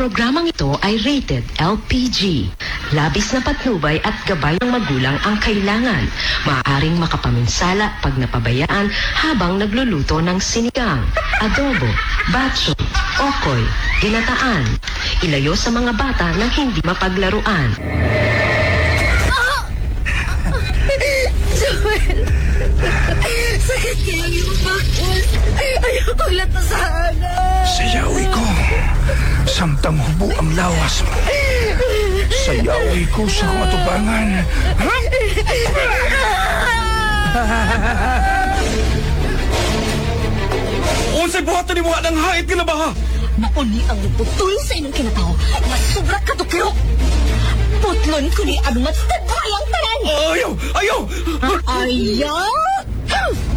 programang ito ay rated LPG. Labis na patnubay at gabay ng magulang ang kailangan. Maaaring makapaminsala pag napabayaan habang nagluluto ng sinigang, adobo, batso, okoy, ginataan. Ilayo sa mga bata ng hindi mapaglaruan. Joel! Sakit kaya yung bakos. Ayaw kong latasana. Sayawi ko. Samtang hubo ang lawas mo. Sayawi ko sa katubangan. Unsay buhaton ni mga ng hait ka na ba ha? Mauni ang putol sa inyong kinataw. Masubra ka tukiro. Putlon ko ni ang matagayang tanan. Ayaw! Ayaw! Ayaw!